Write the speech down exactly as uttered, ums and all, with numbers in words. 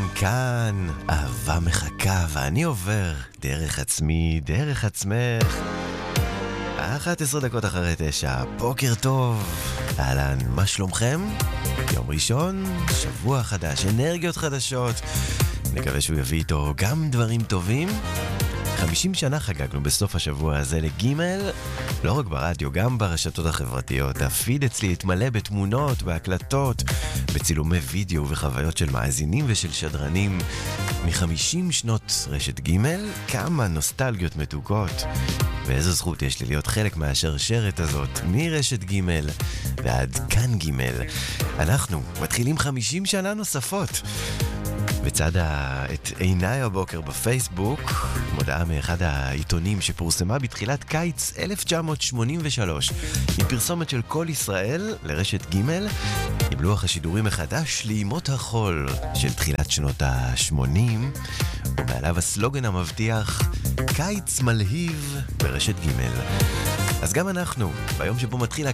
כאן, אהבה מחכה, ואני עובר דרך עצמי, דרך עצמך. אחת עשרה דקות אחרי תשע, בוקר טוב. אהלן, מה שלומכם? יום ראשון, שבוע חדש, אנרגיות חדשות. נקווה שהוא יביא איתו גם דברים טובים. חמישים שנה חגגנו בסוף השבוע הזה לגימל, לא רק ברדיו, גם ברשתות החברתיות. הפיד אצלי התמלא בתמונות, בהקלטות, בצילומי וידאו וחוויות של מאזינים ושל שדרנים. מ-חמישים שנות רשת גימל, כמה נוסטלגיות מתוקות. ואיזו זכות יש לי להיות חלק מהשרשרת הזאת, מרשת גימל ועד כאן גימל. אנחנו מתחילים חמישים שנה נוספות. בצד ה... את עיניי הבוקר בפייסבוק, מודעה מאחד העיתונים שפורסמה בתחילת קיץ אלף תשע מאות שמונים ושלוש, עם פרסומת של כל ישראל לרשת גימל, עם לוח השידורים מחדש לימות החול של תחילת שנות ה-שמונים, ומעליו הסלוגן המבטיח, קיץ מלהיב ברשת גימל. אז גם אנחנו, ביום שבו מתחיל